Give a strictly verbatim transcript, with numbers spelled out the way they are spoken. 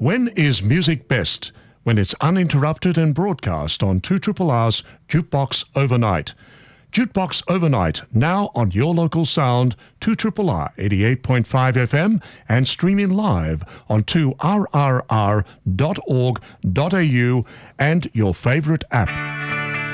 When is music best? When it's uninterrupted and broadcast on two R's Jukebox Overnight. Jukebox Overnight, now on your local sound, two R R eighty-eight point five F M and streaming live on two R R R dot org dot A U and your favourite app.